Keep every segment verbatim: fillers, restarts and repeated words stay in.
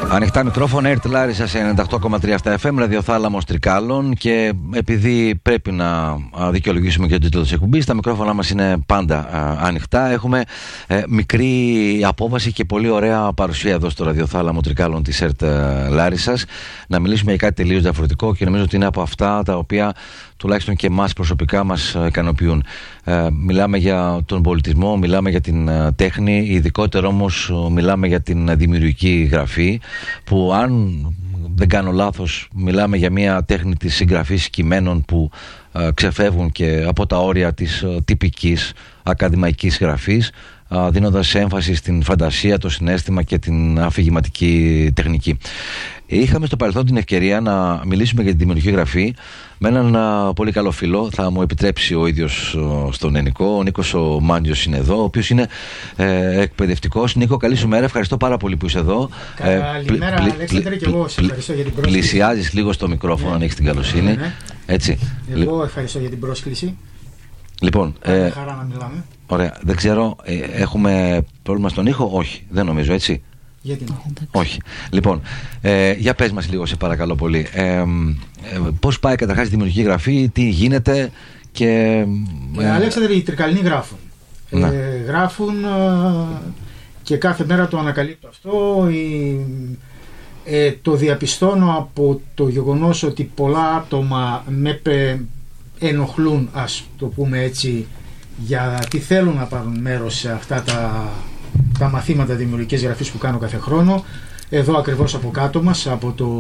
Ανοιχτά μικρόφωνα, Air Larissa σε ενενήντα οκτώ κόμμα τρία στα εφ εμ, ραδιοθάλαμος Τρικάλων, και επειδή πρέπει να δικαιολογήσουμε και τον τίτλο της εκπομπής, τα μικρόφωνα μας είναι πάντα α, ανοιχτά. Έχουμε ε, μικρή απόβαση και πολύ ωραία παρουσία εδώ στο ραδιοθάλαμο Τρικάλων της Air Larissas, να μιλήσουμε για κάτι τελείως διαφορετικό, και νομίζω ότι είναι από αυτά τα οποία τουλάχιστον και εμάς προσωπικά μας ικανοποιούν. Ε, μιλάμε για τον πολιτισμό, μιλάμε για την uh, τέχνη, ειδικότερα όμως uh, μιλάμε για την uh, δημιουργική γραφή, που αν δεν κάνω λάθος μιλάμε για μια τέχνη της συγγραφής κειμένων που uh, ξεφεύγουν και από τα όρια της uh, τυπικής ακαδημαϊκής γραφής, uh, δίνοντας έμφαση στην φαντασία, το συναίσθημα και την αφηγηματική τεχνική. Είχαμε στο παρελθόν την ευκαιρία να μιλήσουμε για τη δημιουργική γραφή με έναν α, πολύ καλό φίλο. Θα μου επιτρέψει ο ίδιος ο, στον Ενικό. Ο Νίκος ο Μάντιος είναι εδώ, ο οποίος είναι ε, εκπαιδευτικός. Νίκο, καλή σου μέρα. Ευχαριστώ πάρα πολύ που είσαι εδώ. Καλημέρα, ε, Αλέξανδρε, και εγώ σε ευχαριστώ για την πρόσκληση. Πλησιάζεις λίγο στο μικρόφωνο, ναι, αν έχεις την καλοσύνη. Ναι, ναι. Έτσι. Εγώ ευχαριστώ για την πρόσκληση. Λοιπόν, ε, χαρά να μιλάμε. Ωραία. Δεν ξέρω, ε, έχουμε πρόβλημα στον ήχο? Όχι, δεν νομίζω, έτσι. Γιατί όχι. Λοιπόν, ε, για πες μας λίγο, σε παρακαλώ πολύ. Ε, ε, πώς πάει καταρχάς η δημιουργική γραφή, τι γίνεται και... Ε, ε, Αλέξανδρε, οι Τρικαλινοί γράφουν. Ε, γράφουν ε, και κάθε μέρα το ανακαλύπτω αυτό. Η, ε, το διαπιστώνω από το γεγονός ότι πολλά άτομα με πε, ενοχλούν, ας το πούμε έτσι, γιατί θέλουν να πάρουν μέρος σε αυτά τα... τα μαθήματα δημιουργικής γραφής που κάνω κάθε χρόνο, εδώ ακριβώς από κάτω μας, από το,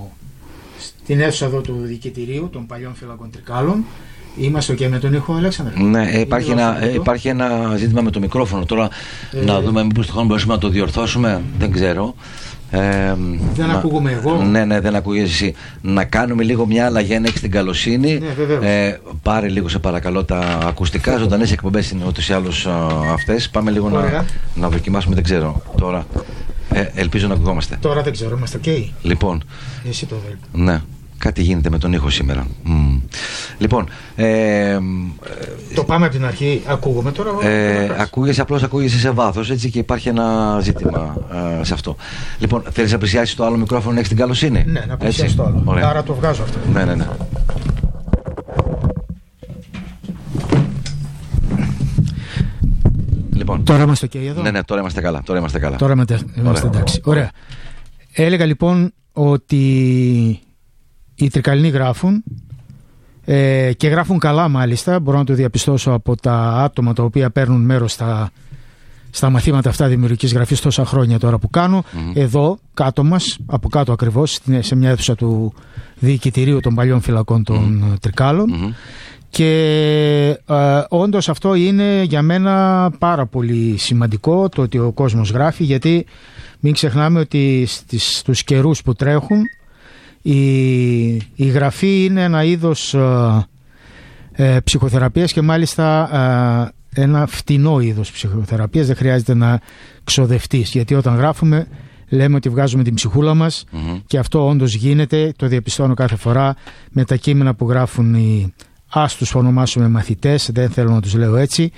στην αίθουσα εδώ του Διοικητηρίου των παλιών φυλακών Τρικάλων. Είμαστε και με τον ήχο, Αλέξανδρε? Ναι, υπάρχει ένα, υπάρχει ένα ζήτημα με το μικρόφωνο τώρα, ε, να δούμε μήπως το χρόνο μπορούμε να το διορθώσουμε, δεν ξέρω. Ε, δεν να, ακούγομαι εγώ. Ναι, ναι, δεν ακούγεσαι εσύ. Να κάνουμε λίγο μια αλλαγή, αν έχεις την καλοσύνη. Ναι, ε, πάρε λίγο, σε παρακαλώ, τα ακουστικά. Ζωντανές εκπομπές είναι ούτως ή άλλως αυτές. Πάμε λίγο να, να δοκιμάσουμε, δεν ξέρω τώρα. Ε, ελπίζω να ακουγόμαστε. Τώρα δεν ξέρω, είμαστε ok. Λοιπόν. Εσύ το δέλ. Ναι. Κάτι γίνεται με τον ήχο σήμερα. Mm. Λοιπόν, ε, το πάμε από την αρχή. Ακούγομαι τώρα? Ε, ακούγεσαι, απλώς ακούγεσαι σε βάθος, έτσι, και υπάρχει ένα ζήτημα ε, σε αυτό. Λοιπόν, θέλεις να πλησιάσεις το άλλο μικρόφωνο, να έχεις την καλοσύνη? Ναι, να πλησιάσεις το άλλο. Ωραία. Άρα το βγάζω αυτό. Ναι, ναι, ναι. Λοιπόν, τώρα είμαστε ok εδώ? Ναι, ναι, τώρα είμαστε καλά. Τώρα είμαστε καλά. Τώρα είμαστε, είμαστε εντάξει. Ωραία. Έλεγα λοιπόν ότι οι Τρικαλινοί γράφουν ε, και γράφουν καλά, μάλιστα. Μπορώ να το διαπιστώσω από τα άτομα τα οποία παίρνουν μέρος στα, στα μαθήματα αυτά δημιουργικής γραφής τόσα χρόνια τώρα που κάνω. Mm-hmm. Εδώ κάτω μας, από κάτω ακριβώς, σε μια αίθουσα του Διοικητηρίου των παλιών φυλακών των mm-hmm. Τρικάλων. Mm-hmm. Και ε, όντως αυτό είναι για μένα πάρα πολύ σημαντικό, το ότι ο κόσμος γράφει, γιατί μην ξεχνάμε ότι στις, στους καιρούς που τρέχουν η, η γραφή είναι ένα είδος ε, ε, ψυχοθεραπείας, και μάλιστα ε, ένα φτηνό είδος ψυχοθεραπείας. Δεν χρειάζεται να ξοδευτείς, γιατί όταν γράφουμε λέμε ότι βγάζουμε την ψυχούλα μας, mm-hmm. και αυτό όντως γίνεται, το διαπιστώνω κάθε φορά με τα κείμενα που γράφουν οι, ας τους ονομάσουμε μαθητές, δεν θέλω να τους λέω έτσι.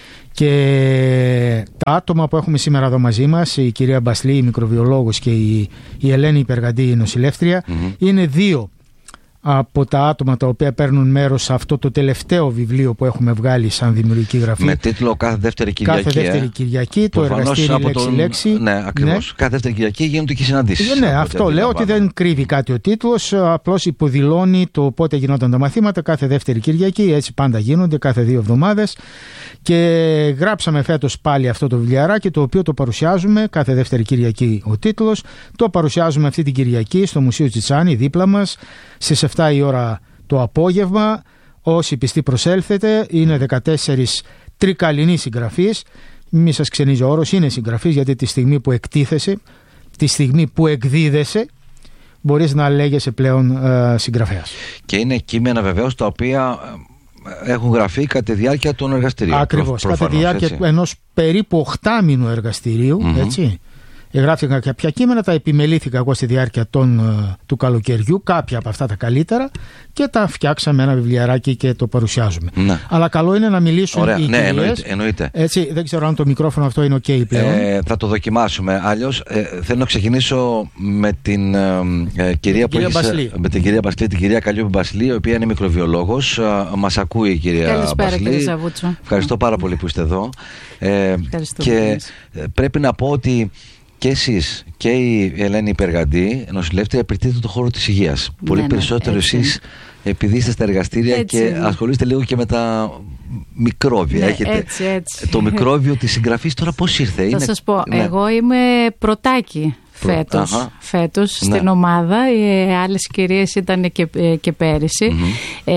Και τα άτομα που έχουμε σήμερα εδώ μαζί μας, η κυρία Μπασλή, η μικροβιολόγος, και η, η Ελένη Υπεργαντή, η νοσηλεύτρια, mm-hmm. είναι δύο από τα άτομα τα οποία παίρνουν μέρος σε αυτό το τελευταίο βιβλίο που έχουμε βγάλει σαν δημιουργική γραφή. Με τίτλο Κάθε Δεύτερη Κυριακή. Κάθε Δεύτερη Κυριακή, το εργαστήρι λέξη-λέξη. Τον... Ναι, ακριβώς. Ναι. Κάθε Δεύτερη Κυριακή γίνονται και συναντήσεις. Ναι, αυτό λέω, ότι δεν κρύβει κάτι ο τίτλος, απλώς υποδηλώνει το πότε γινόταν τα μαθήματα. Κάθε Δεύτερη Κυριακή, έτσι πάντα γίνονται, κάθε δύο εβδομάδες. Και γράψαμε φέτος πάλι αυτό το βιβλιαράκι, το οποίο το παρουσιάζουμε κάθε Δεύτερη Κυριακή ο τίτλος. Το παρουσιάζουμε αυτή την Κυριακή στο Μουσείο Τσιτσάνι, δίπλα μας, στις εφτά η ώρα το απόγευμα. Όσοι πιστοί προσέλθετε, είναι δεκατέσσερις τρικαλινοί συγγραφείς. Μη σας ξενίζει ο όρος, είναι συγγραφείς, γιατί τη στιγμή που εκτίθεσαι, τη στιγμή που εκδίδεσαι, μπορείς να λέγεσαι πλέον ε, συγγραφέας. Και είναι κείμενα βεβαίως τα οποία έχουν γραφεί κατά τη διάρκεια των εργαστηρίων. Ακριβώς, κατά τη διάρκεια ενός περίπου οχτάμινου εργαστηρίου, mm-hmm. έτσι. γράφτηκαν κάποια κείμενα, τα επιμελήθηκα εγώ στη διάρκεια των, του καλοκαιριού, κάποια από αυτά τα καλύτερα, και τα φτιάξαμε ένα βιβλιαράκι και το παρουσιάζουμε. Ναι. Αλλά καλό είναι να μιλήσουν. Ωραία, οι ναι, κυρίες. εννοείται, εννοείται. Έτσι, δεν ξέρω αν το μικρόφωνο αυτό είναι ok πλέον. Ε, θα το δοκιμάσουμε. Αλλιώς ε, θέλω να ξεκινήσω με την ε, ε, κυρία, κυρία που έχεις, με την κυρία Μπασλή, την κυρία Καλλιόπη Μπασλή, η οποία είναι μικροβιολόγος. Μας ακούει η κυρία Καλησπέρα, Μπασλή. κύριε Ζαβούτσο. Ευχαριστώ πάρα πολύ που είστε εδώ. Ε, και πρέπει να πω ότι και εσείς και η Ελένη Υπεργαντή, νοσηλεύτρια, επιτίθεται το χώρο της υγείας. Ναι, πολύ ναι, περισσότερο εσείς, επειδή είστε στα εργαστήρια έτσι, και ναι. ασχολείστε λίγο και με τα μικρόβια. Ναι, έχετε έτσι, έτσι. Το μικρόβιο της συγγραφής τώρα πώς ήρθε? Θα είναι... σας πω, ναι. εγώ είμαι πρωτάκι φέτος, Αχα. φέτος Ναι. στην ομάδα. Οι άλλες κυρίες ήταν και, και πέρυσι. Mm-hmm.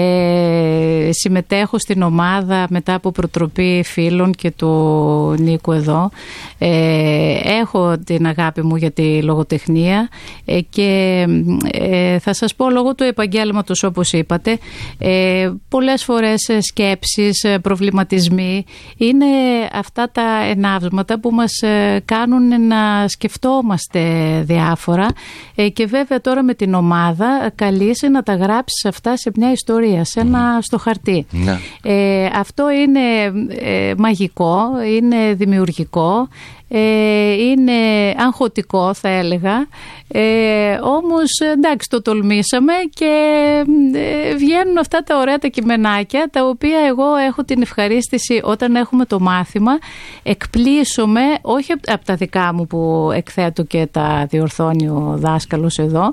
Ε, συμμετέχω στην ομάδα μετά από προτροπή φίλων και του Νίκου εδώ. Ε, έχω την αγάπη μου για τη λογοτεχνία ε, και ε, θα σας πω, λόγω του επαγγέλματος, όπως είπατε, ε, πολλές φορές σκέψεις, προβληματισμοί είναι αυτά τα ενάβσματα που μας κάνουν να σκεφτόμαστε διάφορα ε, και βέβαια τώρα με την ομάδα καλείσαι να τα γράψεις αυτά σε μια ιστορία, σε ένα στο χαρτί. Ναι. Ε, αυτό είναι ε, μαγικό, είναι δημιουργικό, ε, είναι αγχωτικό θα έλεγα, ε, όμως εντάξει, το τολμήσαμε και ε, βγαίνουν αυτά τα ωραία τα κειμενάκια, τα οποία εγώ έχω την ευχαρίστηση όταν έχουμε το μάθημα, εκπλήσωμαι, όχι από τα δικά μου που εκθέτω και τα διορθώνει ο δάσκαλος εδώ,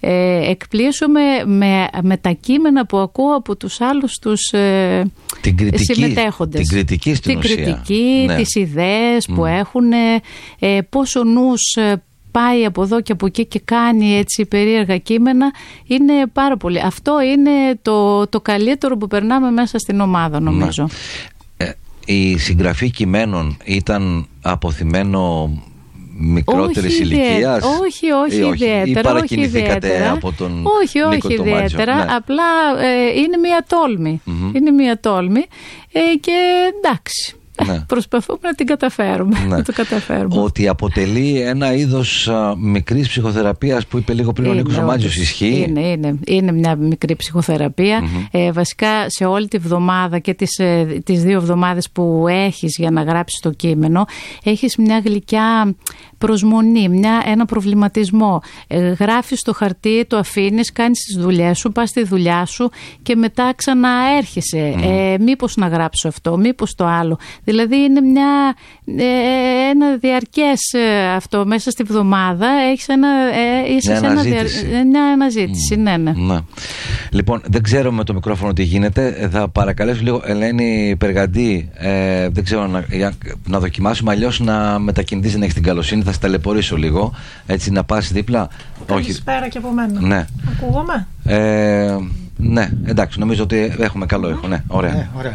ε, εκπλήσωμαι με, με τα κείμενα που ακούω από τους άλλους τους ε, την κριτική, συμμετέχοντες. Την κριτική στην την ουσία. κριτική, ναι. τις ιδέες mm. που έχουν, ε, πόσο νους πάει από εδώ και από εκεί και κάνει έτσι περίεργα κείμενα, είναι πάρα πολύ. Αυτό είναι το, το καλύτερο που περνάμε μέσα στην ομάδα, νομίζω. Ναι. Ε, η συγγραφή κειμένων ήταν αποθυμένο μικρότερης ηλικίας? Όχι, όχι, όχι ιδιαίτερα. Ή παρακινηθήκατε από τον όχι, όχι Νίκο ιδιαίτερα. Ναι. Απλά ε, είναι μία τόλμη. Mm-hmm. Είναι μία τόλμη ε, και εντάξει. Ναι. Προσπαθούμε να την καταφέρουμε. Ναι. Να το καταφέρουμε. Ότι αποτελεί ένα είδος α, μικρής ψυχοθεραπείας που είπε λίγο πριν είναι, ο Νίκος ο Μάτζιος, ισχύει? Είναι, είναι, είναι μια μικρή ψυχοθεραπεία. Mm-hmm. Ε, βασικά σε όλη τη βδομάδα και τις, ε, τις δύο εβδομάδες που έχεις για να γράψεις το κείμενο, έχεις μια γλυκιά προσμονή, μια, ένα προβληματισμό. Ε, γράφεις το χαρτί, το αφήνεις, κάνεις τις δουλειές σου, πας στη δουλειά σου και μετά ξαναέρχεσαι. Mm-hmm. Ε, μήπως να γράψω αυτό, μήπως το άλλο. Δηλαδή είναι μια, ε, ένα διαρκές ε, αυτό, μέσα στη βδομάδα έχεις ένα, ε, είσαι μια σε αναζήτηση. Ένα, μια αναζήτηση, mm. ναι, ναι. ναι. Λοιπόν, δεν ξέρω με το μικρόφωνο τι γίνεται. Θα παρακαλέσω λίγο Ελένη Υπεργαντή, ε, δεν ξέρω να, για, να δοκιμάσουμε, αλλιώς να μετακινηθείς, να έχεις την καλοσύνη. Θα σε ταλαιπωρήσω λίγο, έτσι να πας δίπλα. Καλησπέρα και από μένα. Ναι. Ακούγομαι? Ε, ναι, εντάξει, νομίζω ότι έχουμε καλό ήχο. Ναι, ωραία. Ναι, ωραία.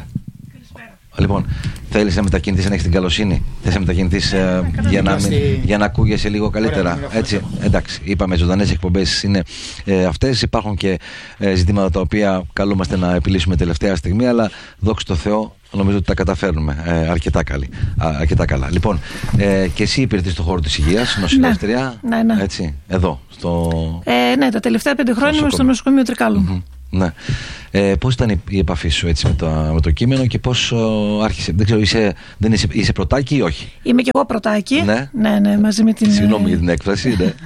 Λοιπόν, θέλεις να μετακινηθείς, να έχεις την καλοσύνη? Θες να μετακινηθείς ε, για, να μην, για να ακούγεσαι λίγο καλύτερα? Ωραία, έτσι, εντάξει, είπαμε, ζωντανές εκπομπές είναι ε, αυτές. Υπάρχουν και ε, ζητήματα τα οποία καλούμαστε να επιλύσουμε τελευταία στιγμή, αλλά δόξα τω Θεώ νομίζω ότι τα καταφέρνουμε ε, αρκετά, καλή, α, αρκετά καλά. Λοιπόν, ε, και εσύ υπηρετείς στον χώρο της υγείας, νοσηλεύτρια, ναι, ναι, ναι. έτσι, εδώ, στο... Ε, ναι, τα τελευταία πέντε χρόνια είμαι στο νοσοκομείο Τρικάλου. Mm-hmm. Ναι. Ε, πώς ήταν η, η επαφή σου έτσι, με, το, με το κείμενο και πώς ο, άρχισε? Δεν ξέρω, είσαι, δεν είσαι, είσαι πρωτάκι ή όχι? Είμαι και εγώ πρωτάκι. Ναι, ναι, ναι, μαζί με την... Συγγνώμη για την έκφραση. Ναι.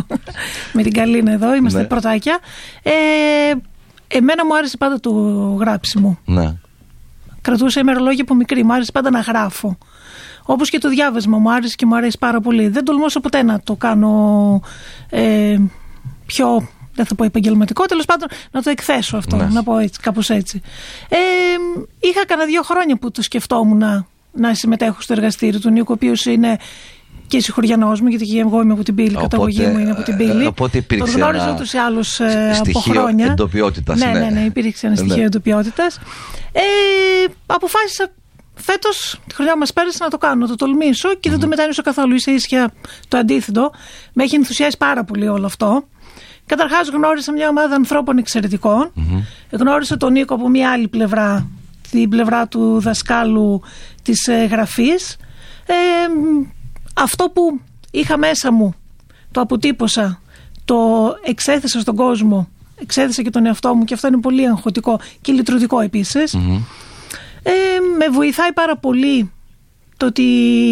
με την Καλίνα εδώ, είμαστε ναι. πρωτάκια. Ε, εμένα μου άρεσε πάντα το γράψιμο. Ναι. Κρατούσα ημερολόγια από μικρή, μου άρεσε πάντα να γράφω. Όπως και το διάβασμα μου άρεσε και μου αρέσει πάρα πολύ. Δεν τολμούσα ποτέ να το κάνω ε, πιο... δεν θα πω επαγγελματικό, τέλος πάντων να το εκθέσω αυτό, ναι. να πω έτσι, κάπως έτσι. Ε, είχα κανένα δύο χρόνια που το σκεφτόμουν να, να συμμετέχω στο εργαστήριο του Νίκου, ο οποίος είναι και συγχωριανός μου, γιατί και εγώ είμαι από την Πύλη, η καταγωγή μου είναι από την Πύλη. Οπότε υπήρξε τον γνώριζα ούτως ή άλλως ε, από χρόνια. Στοιχείο εντοπιότητας. Ναι, ναι, ναι, ναι, υπήρξε ένα στοιχείο ναι. εντοπιότητας. Ε, αποφάσισα φέτος, τη χρονιά μας πέρασε, να το κάνω, να το τολμήσω και mm-hmm. δεν το μετάνιωσα καθόλου. Ίσα ίσια το αντίθετο. Με έχει ενθουσιάσει πάρα πολύ όλο αυτό. Καταρχάς γνώρισα μια ομάδα ανθρώπων εξαιρετικών. Mm-hmm. Γνώρισα τον Νίκο από μια άλλη πλευρά, την πλευρά του δασκάλου της ε, γραφής. Ε, αυτό που είχα μέσα μου, το αποτύπωσα, το εξέθεσα στον κόσμο, εξέθεσα και τον εαυτό μου, και αυτό είναι πολύ αγχωτικό και λυτρωτικό επίσης. Mm-hmm. Ε, με βοηθάει πάρα πολύ το ότι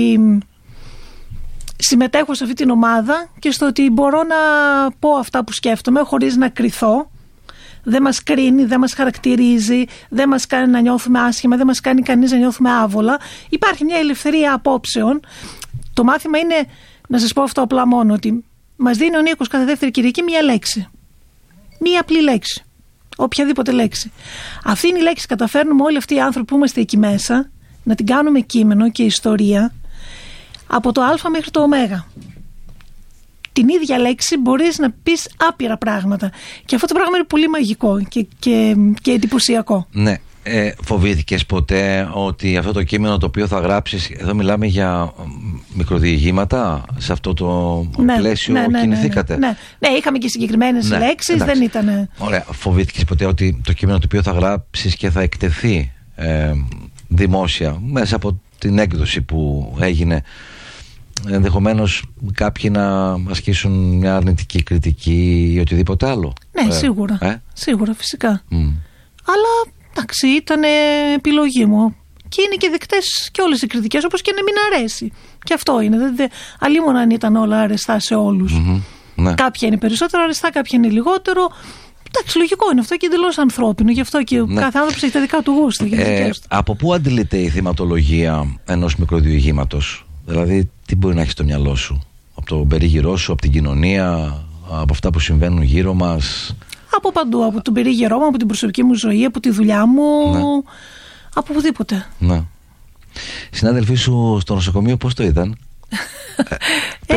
συμμετέχω σε αυτή την ομάδα και στο ότι μπορώ να πω αυτά που σκέφτομαι χωρίς να κρυθώ. Δεν μας κρίνει, δεν μας χαρακτηρίζει, δεν μας κάνει να νιώθουμε άσχημα, δεν μας κάνει κανείς να νιώθουμε άβολα. Υπάρχει μια ελευθερία απόψεων. Το μάθημα είναι, να σας πω αυτό απλά μόνο, ότι μας δίνει ο Νίκος κάθε δεύτερη Κυριακή μια λέξη. Μια απλή λέξη. Οποιαδήποτε λέξη. Αυτή είναι η λέξη, καταφέρνουμε όλοι αυτοί οι άνθρωποι που είμαστε εκεί μέσα να την κάνουμε κείμενο και ιστορία από το Α μέχρι το Ω. Την ίδια λέξη μπορείς να πεις άπειρα πράγματα. Και αυτό το πράγμα είναι πολύ μαγικό και, και, και εντυπωσιακό. Ναι. Ε, φοβήθηκες ποτέ ότι αυτό το κείμενο το οποίο θα γράψεις, εδώ μιλάμε για μικροδιηγήματα, σε αυτό το ναι, πλαίσιο ναι, ναι, κινηθήκατε? Ναι, ναι, ναι. ναι, είχαμε και συγκεκριμένες ναι, λέξεις, εντάξει. δεν ήταν... Ωραία. Φοβήθηκες ποτέ ότι το κείμενο το οποίο θα γράψεις και θα εκτεθεί ε, δημόσια μέσα από την έκδοση που έγινε, ενδεχομένως κάποιοι να ασκήσουν μια αρνητική κριτική ή οτιδήποτε άλλο? Ναι, ε, σίγουρα. Ε? Σίγουρα, φυσικά. Mm. Αλλά εντάξει, ήταν επιλογή μου. Και είναι και δεκτές και όλες οι κριτικές, όπως και να μην αρέσει. Και αυτό είναι. Δε, δε, αλλήμον αν ήταν όλα αρεστά σε όλους. Mm-hmm. Ναι. Κάποια είναι περισσότερο αρεστά, κάποια είναι λιγότερο. Εντάξει, λογικό είναι αυτό και εντελώς ανθρώπινο. Γι' αυτό και ναι. κάθε άνθρωπος έχει τα δικά του γούστα. Ε, από πού αντιλείται η θυματολογία ενός μικροδιηγήματος? Δηλαδή, τι μπορεί να έχει στο μυαλό σου? Από το περίγυρό σου, από την κοινωνία, από αυτά που συμβαίνουν γύρω μας? Από παντού, από τον περίγυρό μου, από την προσωπική μου ζωή, από τη δουλειά μου, ναι. από οπουδήποτε. Ναι. Συνάδελφοί σου στο νοσοκομείο πώς το είδαν? ε,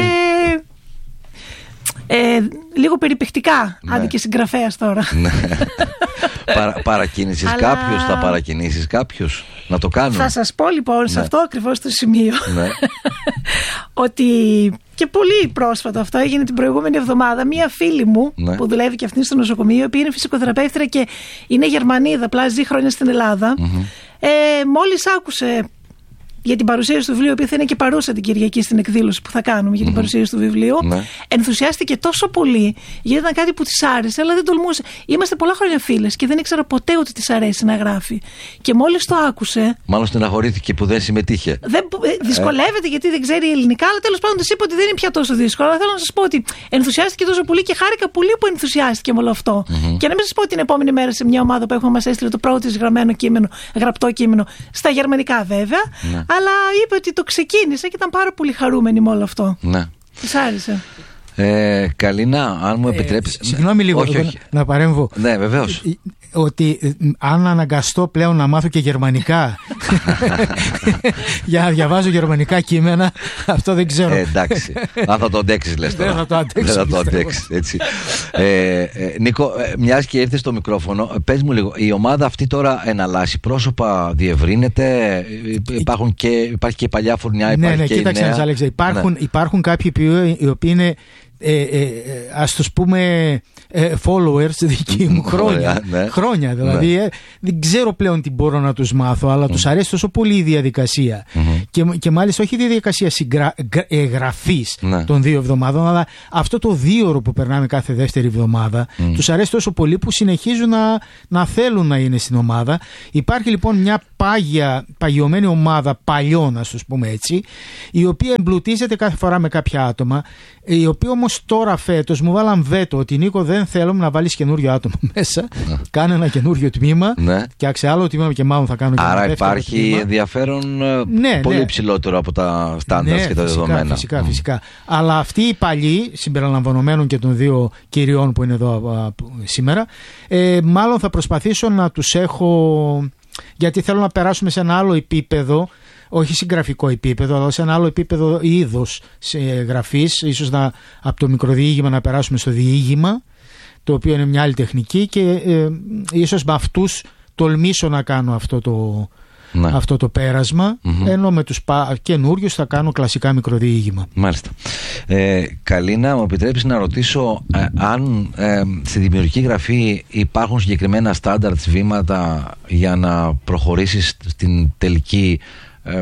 ε, λίγο περιπαικτικά, ναι. άντε και συγγραφέας τώρα. Ναι. Παρα, παρακίνησες Αλλά... κάποιους, θα παρακινήσεις κάποιους να το κάνουν? Θα σας πω λοιπόν, ναι. σε αυτό ακριβώς το σημείο, ναι. ότι και πολύ πρόσφατα αυτό έγινε την προηγούμενη εβδομάδα. Μία φίλη μου ναι. που δουλεύει και αυτή στο νοσοκομείο, η οποία είναι φυσικοθεραπεύτρια και είναι Γερμανίδα, απλά ζει χρόνια στην Ελλάδα, mm-hmm. ε, μόλις άκουσε για την παρουσίαση του βιβλίου, η οποία θα είναι και παρούσα την Κυριακή στην εκδήλωση που θα κάνουμε για την mm-hmm. παρουσίαση του βιβλίου, ναι. ενθουσιάστηκε τόσο πολύ, γιατί ήταν κάτι που της άρεσε, αλλά δεν τολμούσε. Είμαστε πολλά χρόνια φίλες και δεν ήξερα ποτέ ότι της αρέσει να γράφει. Και μόλις το άκουσε. Μάλλον στεναχωρήθηκε που δεν συμμετείχε. Δεν, δυσκολεύεται ε. γιατί δεν ξέρει ελληνικά, αλλά τέλος πάντων της είπα ότι δεν είναι πια τόσο δύσκολο. Αλλά θέλω να σας πω ότι ενθουσιάστηκε τόσο πολύ και χάρηκα πολύ που ενθουσιάστηκε με όλο αυτό. Mm-hmm. Και να μην σας πω την επόμενη μέρα σε μια ομάδα που έχουμε μας έστειλε το πρώτο της γραμμένο κείμενο, γραπτό κείμενο, στα γερμανικά βέβαια. Mm-hmm. Αλλά είπε ότι το ξεκίνησε και ήταν πάρα πολύ χαρούμενη με όλο αυτό. Ναι. Της άρεσε. Ε, Καλίνα, αν μου επιτρέψεις. Ε, συγγνώμη λίγο, όχι, όχι. να παρέμβω. Ναι, βεβαίως. Ότι αν αναγκαστώ πλέον να μάθω και γερμανικά για να διαβάζω γερμανικά κείμενα, αυτό δεν ξέρω. Ε, εντάξει. Αν θα το αντέξεις, λες τώρα. Δεν θα το αντέξεις. Δεν θα το αντέξεις, έτσι. ε, ε, Νίκο, ε, μιας και ήρθες στο μικρόφωνο, πες μου λίγο, η ομάδα αυτή τώρα εναλλάσσει πρόσωπα, διευρύνεται, υπάρχουν και, υπάρχει και η παλιά φουρνιά, υπάρχει ναι, ναι, και κοίταξε, η νέα. Άλεξε, υπάρχουν, ναι. υπάρχουν κάποιοι οι οποίοι είναι Ε, ε, ας τους πούμε ε, followers δικοί μου χρόνια, ναι. χρόνια δηλαδή ναι. ε, δεν ξέρω πλέον τι μπορώ να τους μάθω, αλλά mm. τους αρέσει τόσο πολύ η διαδικασία mm-hmm. και, και μάλιστα όχι η διαδικασία εγγραφής ναι. των δύο εβδομάδων, αλλά αυτό το δίωρο που περνάμε κάθε δεύτερη εβδομάδα mm. τους αρέσει τόσο πολύ που συνεχίζουν να, να θέλουν να είναι στην ομάδα. Υπάρχει λοιπόν μια πάγια, παγιωμένη ομάδα παλιών, ας τους πούμε έτσι, η οποία εμπλουτίζεται κάθε φορά με κάποια άτομα, οι οποίοι όμως τώρα φέτος μου βάλαν βέτο ότι Νίκο δεν θέλουμε να βάλεις καινούριο άτομο μέσα. Ναι. Κάνε ένα καινούριο τμήμα ναι. και άξε άλλο τμήμα και μάλλον θα κάνω και άρα ένα δεύτερο υπάρχει τμήμα. Ενδιαφέρον ναι, πολύ ναι. υψηλότερο από τα στάνταρ ναι, και τα φυσικά, δεδομένα. Φυσικά, φυσικά. Mm. Αλλά αυτοί οι παλιοί, συμπεριλαμβανομένων και των δύο κυριών που είναι εδώ α, σήμερα, ε, μάλλον θα προσπαθήσω να τους έχω, γιατί θέλω να περάσουμε σε ένα άλλο επίπεδο, όχι συγγραφικό επίπεδο, αλλά σε ένα άλλο επίπεδο είδος γραφής, ίσως να, από το μικροδιήγημα να περάσουμε στο διήγημα, το οποίο είναι μια άλλη τεχνική και ε, ίσως με αυτούς τολμήσω να κάνω αυτό το, ναι. αυτό το πέρασμα, mm-hmm. ενώ με τους πα... καινούριους θα κάνω κλασικά μικροδιήγημα. Μάλιστα. Ε, Καλίνα, μου επιτρέπεις να ρωτήσω ε, αν ε, στη δημιουργική γραφή υπάρχουν συγκεκριμένα στάνταρτς βήματα για να προχωρήσεις στην τελική Ε,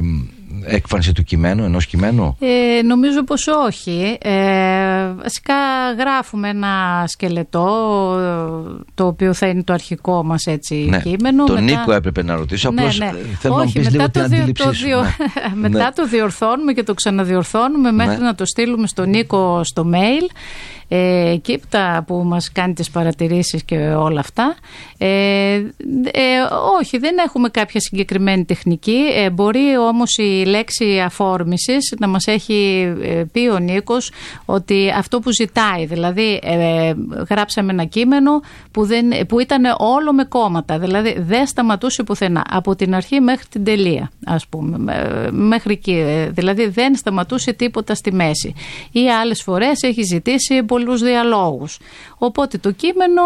έκφανση του κειμένου, ενός κειμένου? Ε, νομίζω πως όχι. Ε, βασικά γράφουμε ένα σκελετό, το οποίο θα είναι το αρχικό μας έτσι, ναι, κείμενο. Τον μετά... Νίκο έπρεπε να ρωτήσω, απλώς ναι, ναι. θέλω όχι, να μου πεις λίγο την αντίληψή σου. Διο... Ναι. μετά ναι. το διορθώνουμε και το ξαναδιορθώνουμε μέχρι ναι. να το στείλουμε στον Νίκο στο mail. Ε, εκεί που μας κάνει τις παρατηρήσεις και όλα αυτά. Ε, ε, όχι, δεν έχουμε κάποια συγκεκριμένη τεχνική. Ε, μπορεί όμως η λέξη αφόρμησης να μας έχει πει ο Νίκος ότι αυτό που ζητάει, δηλαδή ε, γράψαμε ένα κείμενο που, δεν, που ήταν όλο με κόμματα, δηλαδή δεν σταματούσε πουθενά από την αρχή μέχρι την τελεία, ας πούμε, μέχρι εκεί, δηλαδή δεν σταματούσε τίποτα στη μέση, ή άλλες φορές έχει ζητήσει πολλούς διαλόγους, οπότε το κείμενο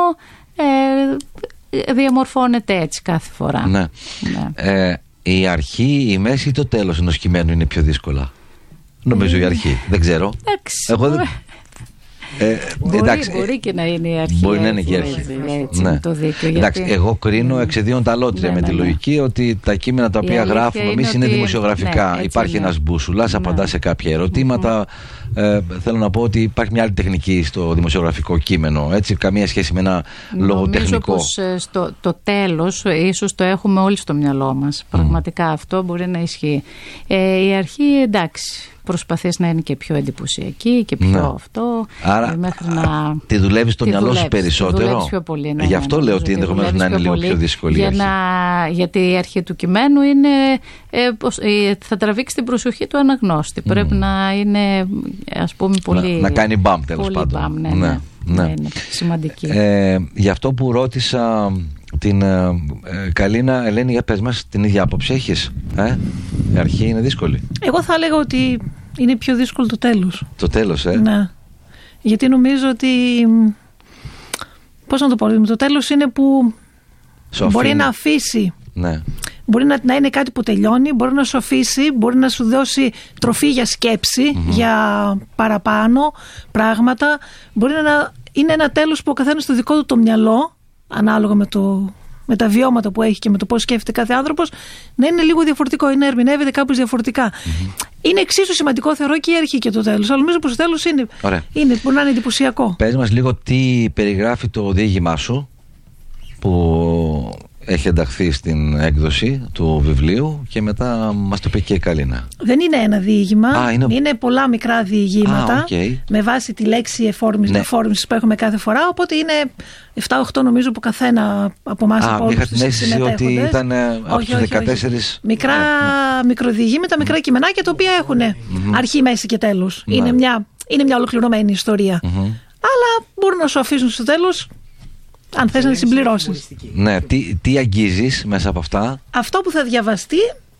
ε, διαμορφώνεται έτσι κάθε φορά. Ναι. Ναι. Ε, η αρχή, η μέση ή το τέλος ενός κειμένου είναι πιο δύσκολα? Νομίζω η αρχή, δεν ξέρω. Εγώ δεν... Ε, μπορεί, εντάξει, μπορεί και να είναι η αρχή. Μπορεί να είναι και η αρχή. Έτσι, έτσι, ναι. το δίκιο, εντάξει, γιατί... εγώ κρίνω εξαιδίων τα λότρια ναι, με ναι, τη ναι. λογική ότι τα κείμενα τα οποία γράφουμε εμείς είναι, είναι δημοσιογραφικά. Ναι, υπάρχει ναι. ένας μπούσουλας, ναι. απαντά σε κάποια ερωτήματα. Mm-hmm. Ε, θέλω να πω ότι υπάρχει μια άλλη τεχνική στο δημοσιογραφικό κείμενο. Έτσι, καμία σχέση με ένα λογοτεχνικό. Νομίζω πως στο, το τέλος ίσως το έχουμε όλοι στο μυαλό μας. Πραγματικά mm. αυτό μπορεί να ισχύει. Ε, η αρχή, εντάξει, προσπαθείς να είναι και πιο εντυπωσιακή και πιο ναι. αυτό. Άρα μέχρι να... τη δουλεύεις στο μυαλό σου περισσότερο. Πιο πολύ, ναι, Γι' αυτό ναι, λέω ότι ενδεχομένως να είναι λίγο πιο δύσκολη. Για να, γιατί η αρχή του κειμένου είναι, ε, πως, ε, θα τραβήξει την προσοχή του αναγνώστη. Mm. Πρέπει να είναι, ας πούμε, πολύ... Να, να κάνει μπαμ, τέλος πάντων. Μπαμ, ναι, ναι, ναι, ναι. ναι, είναι σημαντική. Ε, γι' αυτό που ρώτησα την ε, ε, Καλίνα, Ελένη, για πες μας, την ίδια άποψη έχεις? Ε? Η αρχή είναι δύσκολη. Εγώ θα έλεγα ότι είναι πιο δύσκολο το τέλος. Το τέλος, ε. Ναι. Γιατί νομίζω ότι, πώς να το πω, το τέλος είναι που σου μπορεί αφήνει. να αφήσει. Ναι. Μπορεί να, να είναι κάτι που τελειώνει, μπορεί να σου αφήσει, μπορεί να σου δώσει τροφή για σκέψη, mm-hmm. για παραπάνω πράγματα. Μπορεί να είναι ένα τέλος που ο καθένας στο δικό του το μυαλό, ανάλογα με, το, με τα βιώματα που έχει και με το πώς σκέφτεται κάθε άνθρωπος, να είναι λίγο διαφορετικό ή να ερμηνεύεται κάπως διαφορετικά. Mm-hmm. Είναι εξίσου σημαντικό, θεωρώ, και η αρχή και το τέλος. Αλλά νομίζω πως το τέλος είναι, είναι, μπορεί να είναι εντυπωσιακό. Πες μας λίγο τι περιγράφει το διήγημά σου που έχει ενταχθεί στην έκδοση του βιβλίου και μετά μας το πει και η Καλίνα. Δεν είναι ένα διήγημα, Α, είναι... είναι πολλά μικρά διηγήματα. Α, okay. Με βάση τη λέξη εφόρμηση, ναι. εφόρμησης που έχουμε κάθε φορά, οπότε είναι επτά οχτώ νομίζω που καθένα από εμάς από όλους τους συμμετέχοντες. Ότι ήταν από τους δεκατέσσερις... Μικρά, ναι. μικροδιηγήματα, μικρά κειμενάκια τα οποία έχουν mm-hmm. αρχή, μέση και τέλος. Ναι. Είναι, μια, είναι μια ολοκληρωμένη ιστορία. Mm-hmm. Αλλά μπορούν να σου αφήσουν στο τέλος, αν θες να τη συμπληρώσεις. Ναι, τι, τι αγγίζεις μέσα από αυτά? Αυτό που θα διαβαστεί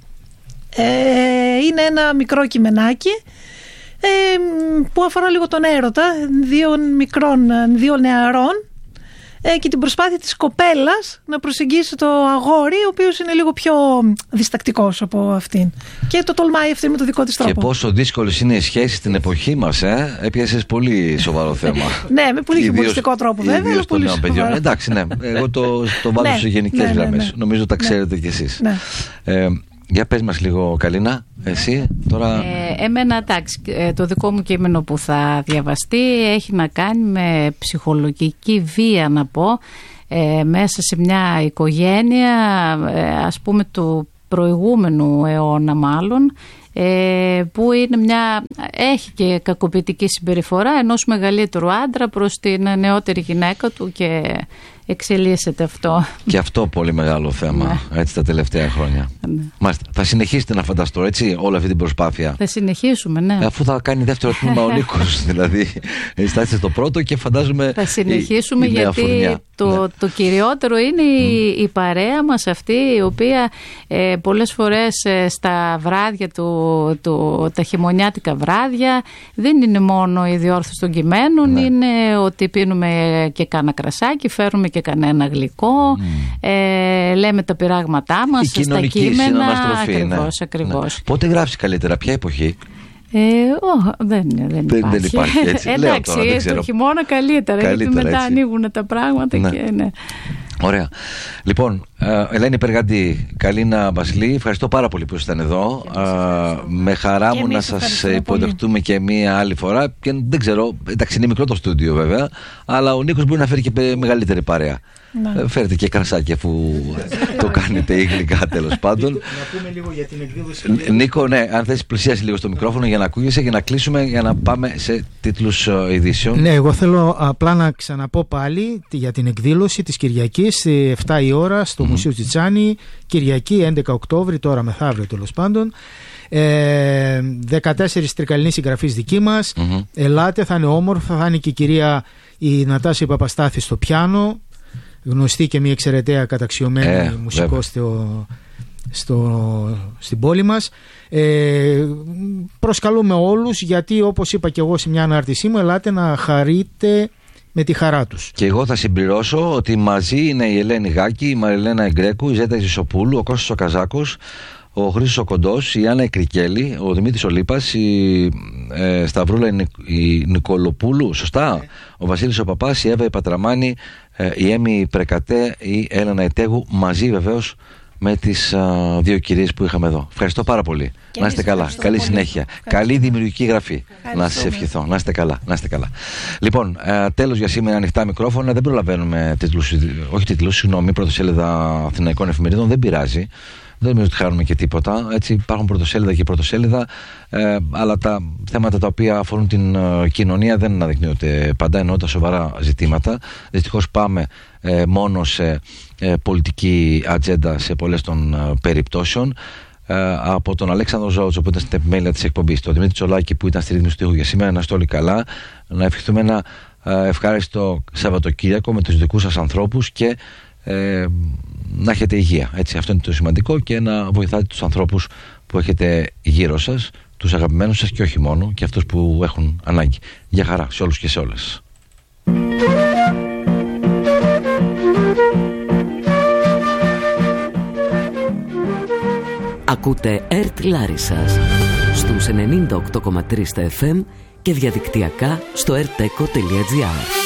ε, είναι ένα μικρό κειμενάκι ε, που αφορά λίγο τον έρωτα δύο μικρών, δύο νεαρών ε, και την προσπάθεια της κοπέλας να προσεγγίσει το αγόρι, ο οποίος είναι λίγο πιο διστακτικός από αυτήν και το τολμάει αυτή με το δικό της τρόπο. Και πόσο δύσκολες είναι οι σχέσεις στην εποχή μας, ε? Έπιασες πολύ σοβαρό θέμα. Ναι, με πολύ χιουμοριστικό τρόπο βέβαια, αλλά πολύ σοβαρό. Εντάξει, ναι, εγώ το, το βάζω ναι, σε γενικές ναι, γραμμές. Ναι, ναι. Νομίζω τα ξέρετε ναι. κι εσείς. Ναι. Ε, για πες μας λίγο, Καλίνα, εσύ τώρα... Ε, εμένα, εντάξει, το δικό μου κείμενο που θα διαβαστεί έχει να κάνει με ψυχολογική βία, να πω, ε, μέσα σε μια οικογένεια, ε, ας πούμε, του προηγούμενου αιώνα μάλλον, ε, που είναι μια, έχει και κακοποιητική συμπεριφορά ενός μεγαλύτερου άντρα προς την νεότερη γυναίκα του και εξελίσσεται αυτό. Και αυτό πολύ μεγάλο θέμα, ναι. έτσι, τα τελευταία χρόνια. Ναι. Μάλιστα. Θα συνεχίσετε να φανταστώ, έτσι, όλη αυτή την προσπάθεια? Θα συνεχίσουμε, ναι. Αφού θα κάνει δεύτερο τμήμα ο Νίκος, δηλαδή, στάστε στο πρώτο και φαντάζομαι... Θα συνεχίσουμε, η, η γιατί το, ναι. το κυριότερο είναι mm. η, η παρέα μας αυτή, η οποία ε, πολλές φορές ε, στα βράδια του, του, τα χειμωνιάτικα βράδια, δεν είναι μόνο η διόρθωση των κειμένων, ναι. είναι ότι πίνουμε και κάνα κρασάκι, φέρουμε και κανένα γλυκό, mm. ε, λέμε τα πειράγματά μας στα κείμενα. Ακριβώς, ναι. ακριβώς. Ναι. Πότε γράψεις καλύτερα, ποια εποχή? Ε, oh, δεν, δεν, δεν, υπάρχει. δεν υπάρχει έτσι. Εντάξει, τώρα, δεν ξέρω. το χειμώνα καλύτερα, καλύτερα, γιατί μετά έτσι. Ανοίγουν τα πράγματα. Ναι. Και, ναι. Ωραία. Λοιπόν, Ελένη Περγαντή, Καλίνα Μπασλή, ευχαριστώ πάρα πολύ που ήσασταν εδώ. Uh, με χαρά μου να σας υποδεχτούμε και μία άλλη φορά. Και δεν ξέρω, εντάξει, είναι μικρό το στούντιο βέβαια, αλλά ο Νίκος μπορεί να φέρει και μεγαλύτερη παρέα. Να. Φέρετε και κρασάκι αφού το κάνετε ή γλυκά, τέλος πάντων. Να πούμε λίγο για την εκδήλωση. Νίκο, ναι, αν θες πλησιάσει λίγο στο μικρόφωνο για να ακούγεσαι, για να κλείσουμε, για να πάμε σε τίτλους ειδήσεων. Ναι, εγώ θέλω απλά να ξαναπώ πάλι για την εκδήλωση της Κυριακής εφτά η ώρα στο mm-hmm. Μουσείο Τσιτσάνι, Κυριακή έντεκα Οκτώβρη, τώρα μεθαύριο τέλος πάντων. Ε, δεκατέσσερις τρικαλινοί συγγραφείς δικοί μας. Mm-hmm. Ελάτε, θα είναι όμορφα, θα είναι και η κυρία η Νατάσια Παπαστάθη στο πιάνο, γνωστή και μια εξαιρεταία καταξιωμένη ε, μουσικό στο, στο, στην πόλη μας. Ε, προσκαλούμε όλους, γιατί όπως είπα και εγώ σε μια ανάρτησή μου, ελάτε να χαρείτε με τη χαρά τους. Και εγώ θα συμπληρώσω ότι μαζί είναι η Ελένη Γάκη, η Μαριλένα Εγκρέκου, η Ζέτα Ζησοπούλου, ο Κώστας ο Καζάκος, ο Χρήστος ο Κοντός, η Άννα Κρικέλη, ο Δημήτρης ο Λίπας, η ε, Σταυρούλα η, Νικ, η Νικολοπούλου, σωστά, yeah. ο Βασίλης ο Παπάς, η Εύα η Πατραμάνη, ε, η Έμι Πρεκατέ, η Έλενα Ετέγου, μαζί βεβαίως με τις α, δύο κυρίες που είχαμε εδώ. Ευχαριστώ πάρα πολύ. Και να είστε καλά. Καλή πολύ. Συνέχεια. Ευχαριστώ. Καλή δημιουργική γραφή. Ευχαριστώ. Να σας ευχηθώ. Να είστε καλά. Να είστε καλά. Λοιπόν, ε, τέλος για σήμερα, ανοιχτά μικρόφωνα. Δεν προλαβαίνουμε τίτλους, όχι τίτλους, συγγνώμη, πρωτοσέλιδα αθηναϊκών εφημερίδων. Δεν πειράζει. Δεν νομίζω ότι χάνουμε και τίποτα. Έτσι, υπάρχουν πρωτοσέλιδα και πρωτοσέλιδα, ε, αλλά τα θέματα τα οποία αφορούν την ε, κοινωνία δεν αναδεικνύονται πάντα, εννοώ τα σοβαρά ζητήματα. Δυστυχώς πάμε ε, μόνο σε ε, πολιτική ατζέντα σε πολλές των ε, περιπτώσεων. Ε, από τον Αλέξανδρο Ζώτσο που ήταν στην επιμέλεια της εκπομπής, τον Δημήτρη Τσολάκη που ήταν στη ρύθμιση του ήχου για σήμερα, να είστε όλοι καλά. Να ευχηθούμε ένα ε, ευχάριστο Σαββατοκύριακο με τους δικούς σας ανθρώπους και ε, να έχετε υγεία, έτσι, αυτό είναι το σημαντικό, και να βοηθάτε τους ανθρώπους που έχετε γύρω σας, τους αγαπημένους σας και όχι μόνο, και αυτούς που έχουν ανάγκη. Γεια χαρά σε όλους και σε όλες. Ακούτε ΕΡΤ Λάρισσας στους ενενήντα οκτώ κόμμα τρία στα εφ εμ και διαδικτυακά στο ερτέκο τελεία τζι άρ.